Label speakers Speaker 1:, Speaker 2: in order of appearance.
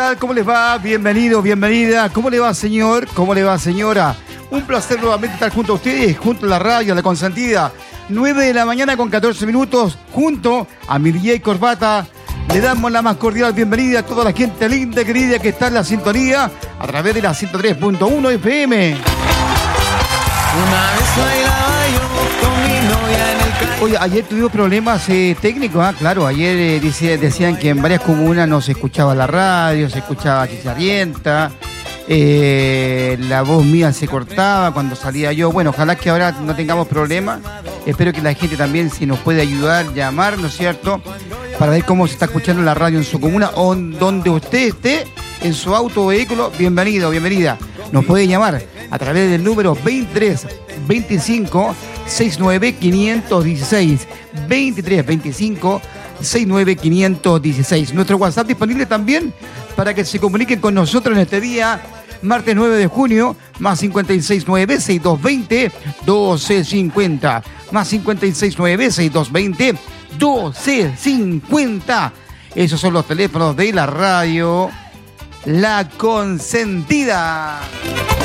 Speaker 1: tal? ¿Cómo les va? Bienvenido, bienvenida. ¿Cómo le va, señor? ¿Cómo le va, señora? Un placer nuevamente estar junto a ustedes, junto a la radio, a La Consentida. 9 de la mañana con 14 minutos, junto a mi DJ Corbata. Le damos la más cordial bienvenida a toda la gente linda y querida que está en la sintonía a través de la 103.1 FM.
Speaker 2: Una vez bailaba yo con mi novia en el calle.
Speaker 1: Oye, ayer tuvimos problemas técnicos, claro, ayer decían que en varias comunas no se escuchaba la radio, se escuchaba chicharrienta, la voz mía se cortaba cuando salía yo. Bueno, ojalá que ahora no tengamos problemas, espero que la gente también, si nos puede ayudar, llamar, ¿no es cierto?, para ver cómo se está escuchando la radio en su comuna o donde usted esté, en su auto o vehículo. Bienvenido, bienvenida. Nos puede llamar a través del número 23 25 69 516. 23 25 69 516. Nuestro WhatsApp disponible también para que se comuniquen con nosotros en este día, martes 9 de junio, más 569 6220 1250. Más 569 6220 1250. Esos son los teléfonos de la radio La Consentida.